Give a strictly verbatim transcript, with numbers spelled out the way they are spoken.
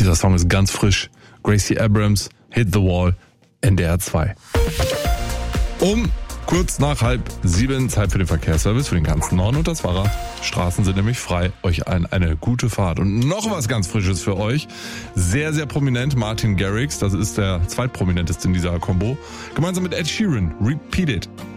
Dieser Song ist ganz frisch. Gracie Abrams, Hit the Wall, N D R zwei. Um kurz nach halb sieben, Zeit für den Verkehrsservice für den ganzen Norden und das Fahrrad. Straßen sind nämlich frei. Euch allen eine gute Fahrt. Und noch was ganz Frisches für euch. Sehr, sehr prominent, Martin Garrix. Das ist der zweitprominenteste in dieser Combo. Gemeinsam mit Ed Sheeran. Repeat It.